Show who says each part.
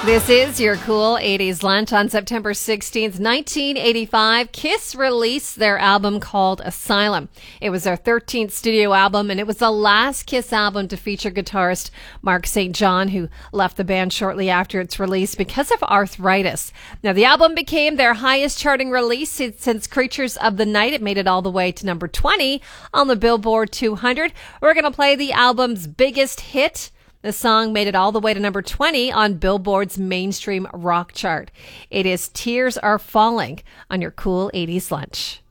Speaker 1: This is your cool 80s lunch. On September 16th, 1985, Kiss released their album called Asylum. It was their 13th studio album, and it was the last Kiss album to feature guitarist Mark St. John, who left the band shortly after its release because of arthritis. Now, the album became their highest charting release since Creatures of the Night. It made it all the way to number 20 on the Billboard 200. We're going to play the album's biggest hit. The song made it all the way to number 20 on Billboard's mainstream rock chart. It is Tears Are Falling on your cool 80s lunch.